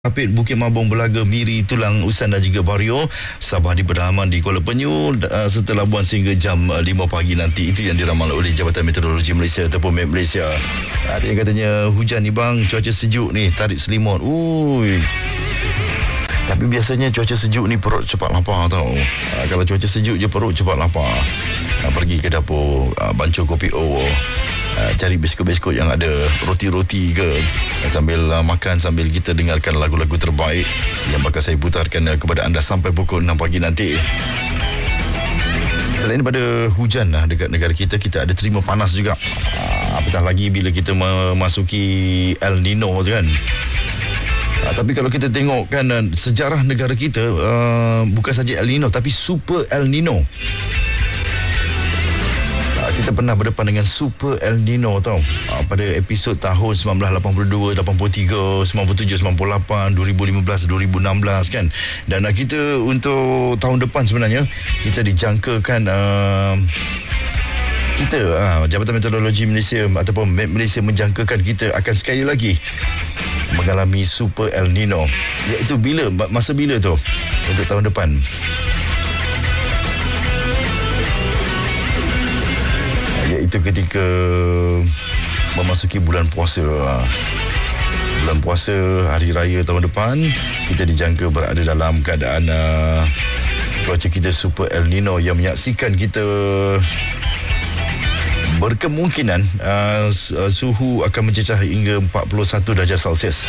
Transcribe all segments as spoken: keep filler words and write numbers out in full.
Rapid Bukit Mabong, Belaga, Miri, Tulang, Usan dan juga Bario. Sabah di pedalaman di Kuala Penyu uh, serta Labuan sehingga jam uh, lima pagi nanti. Itu yang diramal oleh Jabatan Meteorologi Malaysia ataupun M E M Malaysia. Ada yang katanya hujan ni bang, cuaca sejuk ni, tarik selimut. Ui. Tapi biasanya cuaca sejuk ni perut cepat lapar tau. Uh, kalau cuaca sejuk je perut cepat lapar. Uh, pergi ke dapur, uh, bancuh kopi O. Uh, cari biskut-biskut yang ada roti-roti ke, uh, sambil uh, makan, sambil kita dengarkan lagu-lagu terbaik yang bakal saya putarkan uh, kepada anda sampai pukul enam pagi nanti. Selain daripada hujan uh, dekat negara kita, kita ada terima panas juga. Uh, apatah lagi bila kita memasuki El Nino tu kan. Uh, tapi kalau kita tengok kan uh, sejarah negara kita, uh, bukan saja El Nino tapi Super El Nino. Kita pernah berdepan dengan Super El Nino tau, uh, pada episod tahun sembilan belas lapan puluh dua, lapan puluh tiga, sembilan puluh tujuh, sembilan puluh lapan, dua ribu lima belas, dua ribu enam belas kan. Dan uh, kita untuk tahun depan sebenarnya kita dijangkakan uh, kita uh, Jabatan Meteorologi Malaysia ataupun M E M Malaysia menjangkakan kita akan sekali lagi mengalami Super El Nino. Iaitu bila, masa bila tu untuk tahun depan? Iaitu ketika memasuki bulan puasa. Bulan puasa hari raya tahun depan, kita dijangka berada dalam keadaan uh, cuaca kita Super El Nino yang menyaksikan kita berkemungkinan uh, suhu akan mencecah hingga empat puluh satu darjah Celsius.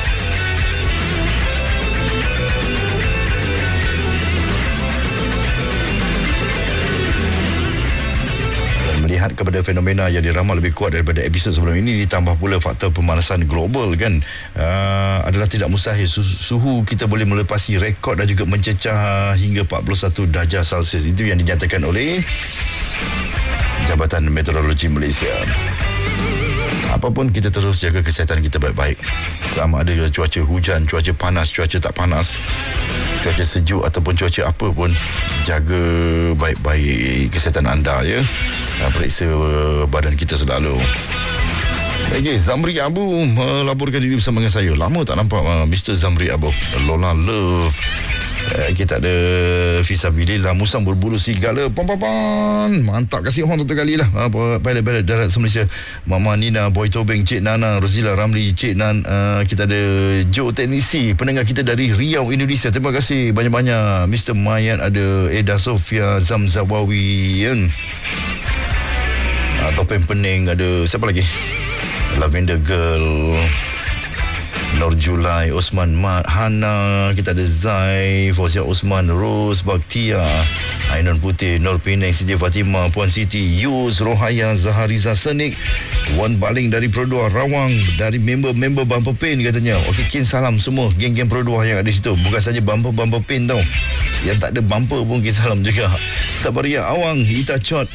Melihat kepada fenomena yang diramal lebih kuat daripada episod sebelum ini, ditambah pula faktor pemanasan global kan, uh, adalah tidak mustahil suhu kita boleh melepasi rekod dan juga mencecah hingga empat puluh satu darjah Celsius. Itu yang dinyatakan oleh Jabatan Meteorologi Malaysia. Apapun, kita terus jaga kesihatan kita baik-baik. Selama ada cuaca hujan, cuaca panas, cuaca tak panas, cuaca sejuk ataupun cuaca apa pun, jaga baik-baik kesihatan anda ya. Periksa badan kita selalu. Okey, Zamri Abu melaporkan diri bersama dengan saya. Lama tak nampak uh, Mister Zamri Abu. Lola Love. Uh, kita ada Fisabilillah, Musang Berbulu Serigala. Pam pam pam. Mantap, kasih horn satu kali lah. Uh, Pilot-pilot darat Malaysia. Mama Nina, Boy Tobeng, Cik Nana, Rozila Ramli, Cik Nan. Uh, kita ada Joe Teknisi, pendengar kita dari Riau, Indonesia. Terima kasih banyak-banyak. Mister Mayan, ada Eda Sofia, Zamzawawi kan. Uh, Topeng Pening, ada siapa lagi? Lavender Girl, Nur Julai, Osman Mat, Hana, kita ada Zai, Fauziah Osman, Rose, Baktia, Ainun Putih, Nur Penang, Siti Fatimah, Puan Siti, Yus, Rohaya, Zahariza Senik, Wan Baling dari Perdua Rawang, dari member-member Bumper Pain katanya. Okey, kin salam semua geng-geng Perdua yang ada di situ. Bukan saja bumper-bumper pain tau, yang tak ada bumper pun kin salam juga. Sabaria Awang, Ita Chot,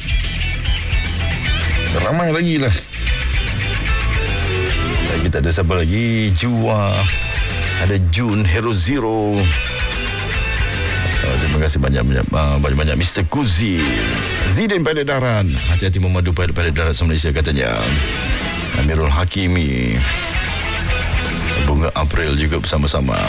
ramai lagi lah. Kita ada siapa lagi? Jua, ada Jun, Hero Zero. Oh, terima kasih banyak-banyak banyak-banyak Mister Kuzi, Zidin Pilot Darat, hati-hati memadu Pilot-Pilot Darat Malaysia katanya. Amirul Hakimi, Bunga April juga bersama-sama.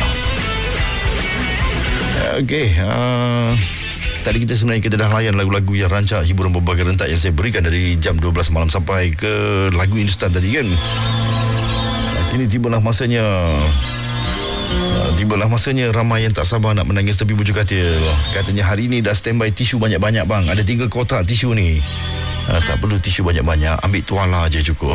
Okey, uh, tadi kita sebenarnya kita dah layan lagu-lagu yang rancak hiburan berbagai rentak yang saya berikan dari jam dua belas malam sampai ke lagu Hindustan tadi kan. Kini tibalah masanya uh, Tibalah masanya ramai yang tak sabar nak menangis tepi bujur katil. Katanya hari ini dah standby tisu banyak-banyak bang. Ada tiga kotak tisu ni. uh, Tak perlu tisu banyak-banyak, ambil tuala je cukup.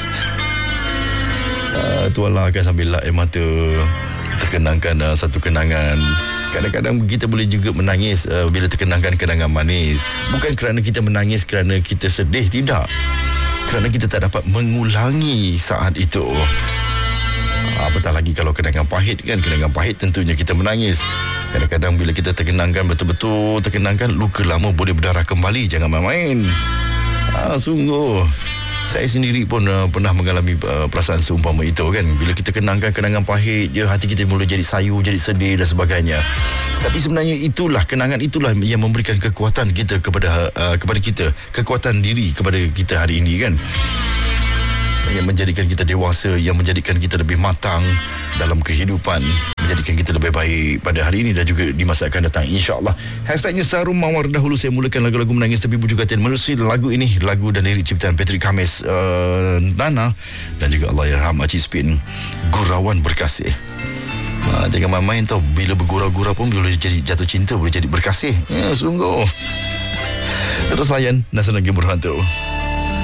uh, Tuala kan sambil lap air mata, terkenangkan uh, satu kenangan. Kadang-kadang kita boleh juga menangis uh, bila terkenangkan kenangan manis. Bukan kerana kita menangis kerana kita sedih, tidak. Kerana kita tak dapat mengulangi saat itu. Apatah lagi kalau kenangan pahit kan. Kenangan pahit tentunya kita menangis. Kadang-kadang bila kita terkenangkan, betul-betul terkenangkan, luka lama boleh berdarah kembali. Jangan main-main. Ah, sungguh. Saya sendiri pun uh, pernah mengalami uh, perasaan seumpama itu kan. Bila kita kenangkan kenangan pahit je, hati kita mula jadi sayu, jadi sedih dan sebagainya. Tapi sebenarnya itulah, kenangan itulah yang memberikan kekuatan kita kepada uh, kepada kita, kekuatan diri kepada kita hari ini kan. yang menjadikan kita dewasa, yang menjadikan kita lebih matang dalam kehidupan, menjadikan kita lebih baik pada hari ini dan juga di masa akan datang, insyaAllah. Hashtagnya Sarum Mawar. Dahulu saya mulakan lagu-lagu menangis tapi bujuk hati. Menerusi lagu ini, lagu dan lirik ciptaan Patrick Khamis, uh, Nana dan juga Allahyarham Acik Spin, Gurauan Berkasih. Ha, jangan main-main tau. Bila bergurau-gurau pun boleh jadi jatuh cinta, boleh jadi berkasih. Ya, sungguh. Terus layan Nasa Lagi Berhantu.